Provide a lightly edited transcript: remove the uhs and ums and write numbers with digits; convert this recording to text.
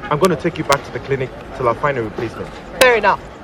I'm going to take you back to the clinic till I find a replacement. Fair enough.